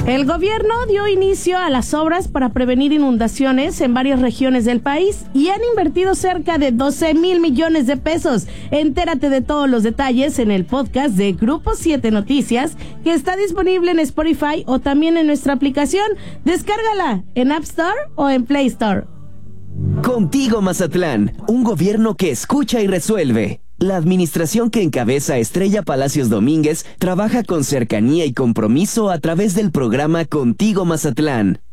El gobierno dio inicio a las obras para prevenir inundaciones en varias regiones del país y han invertido cerca de 12,000 millones de pesos. Entérate de todos los detalles en el podcast de Grupo 7 Noticias, que está disponible en Spotify o también en nuestra aplicación. Descárgala en App Store o en Play Store. Contigo Mazatlán, un gobierno que escucha y resuelve. La administración que encabeza Estrella Palacios Domínguez trabaja con cercanía y compromiso a través del programa Contigo Mazatlán.